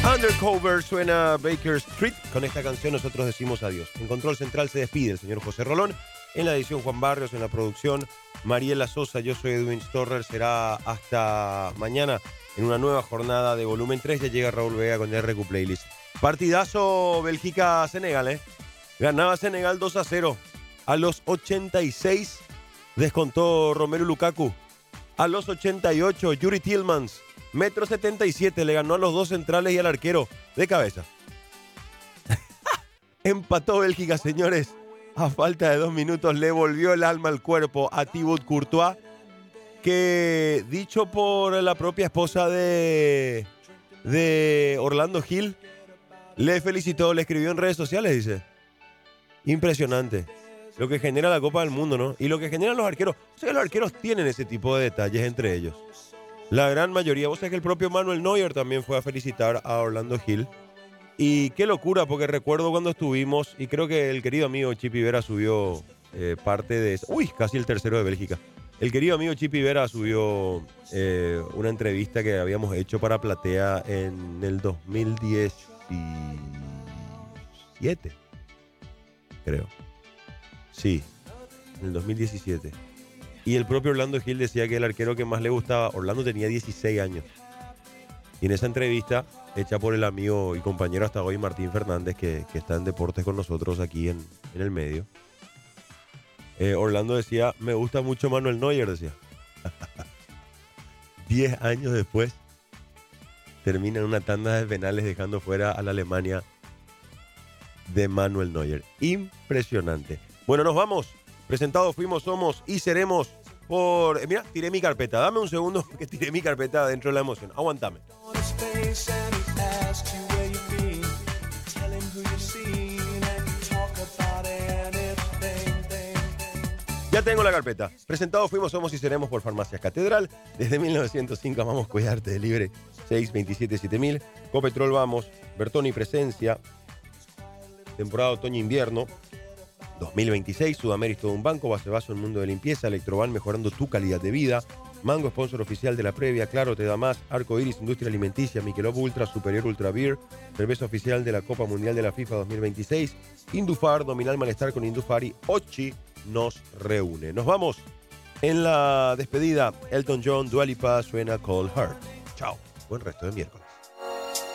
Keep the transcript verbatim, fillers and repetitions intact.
Undercover suena Baker Street. Con esta canción nosotros decimos adiós. En Control Central se despide el señor José Rolón. En la edición Juan Barrios, en la producción Mariela Sosa. Yo soy Edwin Storrer. Será hasta mañana en una nueva jornada de Volumen tres. Ya llega Raúl Vega con R Q Playlist. Partidazo Bélgica-Senegal, ¿eh? Ganaba Senegal dos a cero. A los ochenta y seis descontó Romelu Lukaku. A los ochenta y ocho, Yuri Tillmans, metro setenta y siete, le ganó a los dos centrales y al arquero de cabeza. Empató Bélgica, señores. A falta de dos minutos le volvió el alma al cuerpo a Thibaut Courtois, que, dicho por la propia esposa de, de Orlando Gil, le felicitó, le escribió en redes sociales, dice. Impresionante lo que genera la Copa del Mundo, ¿no? Y lo que generan los arqueros. O sea, los arqueros tienen ese tipo de detalles entre ellos. La gran mayoría. Vos sabés que el propio Manuel Neuer también fue a felicitar a Orlando Gil. Y qué locura, porque recuerdo cuando estuvimos, y creo que el querido amigo Chipi Vera subió eh, parte de eso. Uy, casi el tercero de Bélgica. El querido amigo Chipi Vera subió eh, una entrevista que habíamos hecho para Platea en el dos mil diecisiete, creo. Sí, en el dos mil diecisiete. Y el propio Orlando Gil decía que el arquero que más le gustaba, Orlando tenía dieciséis años. Y en esa entrevista, hecha por el amigo y compañero hasta hoy, Martín Fernández, que, que está en deportes con nosotros aquí en, en el medio, eh, Orlando decía, me gusta mucho Manuel Neuer, decía. Diez años después, termina en una tanda de penales dejando fuera a la Alemania de Manuel Neuer. Impresionante. Bueno, nos vamos. Presentados fuimos, somos y seremos por... Eh, mira, tiré mi carpeta. Dame un segundo que tiré mi carpeta dentro de la emoción. Aguantame. Ya tengo la carpeta. Presentados fuimos, somos y seremos por Farmacias Catedral. Desde mil novecientos cinco amamos cuidarte de libre. seis veintisiete siete mil. Copetrol vamos. Bertoni Presencia. Temporada otoño-invierno. dos mil veintiséis, Sudamérica todo un banco, base vaso en mundo de limpieza, Electroban mejorando tu calidad de vida, Mango sponsor oficial de la previa, Claro te da más, Arco Iris Industria Alimenticia, Michelob Ultra, Superior Ultra Beer, cerveza oficial de la Copa Mundial de la FIFA dos mil veintiséis, Indufar, Dominar Malestar con Indufar y Ochi nos reúne. Nos vamos en la despedida, Elton John, Dua Lipa, suena Cold Heart. Chao, buen resto de miércoles.